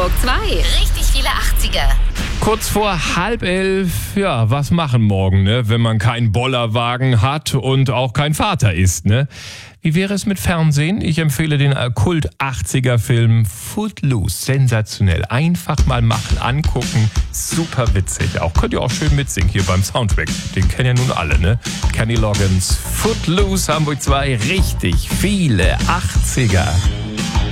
Hamburg 2. Richtig viele 80er. Kurz vor 10:30, ja, was machen morgen, ne? Wenn man keinen Bollerwagen hat und auch kein Vater ist, ne? Wie wäre es mit Fernsehen? Ich empfehle den Kult-80er-Film Footloose. Sensationell. Einfach mal machen, angucken. Super witzig. Auch könnt ihr auch schön mitsingen hier beim Soundtrack. Den kennen ja nun alle, ne? Kenny Loggins. Footloose, Hamburg 2. Richtig viele 80er.